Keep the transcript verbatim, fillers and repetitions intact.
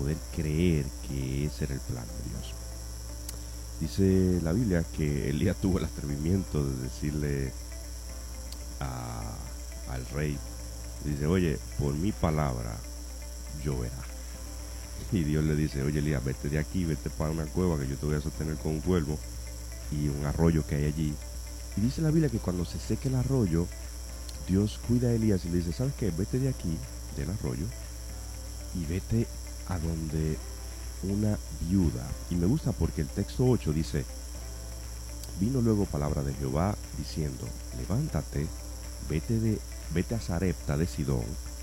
poder creer que ese era el plan de Dios. Dice la Biblia que Elías tuvo el atrevimiento de decirle a, al rey, dice, oye, por mi palabra lloverá. Y Dios le dice, oye Elías, vete de aquí, vete para una cueva que yo te voy a sostener con un cuervo y un arroyo que hay allí. Y dice la Biblia que cuando se seque el arroyo, Dios cuida a Elías y le dice, ¿sabes qué? Vete de aquí, del arroyo, y vete a donde una viuda. Y me gusta porque el texto ocho dice, vino luego palabra de Jehová diciendo, levántate, vete, de, vete a Sarepta de Sidón,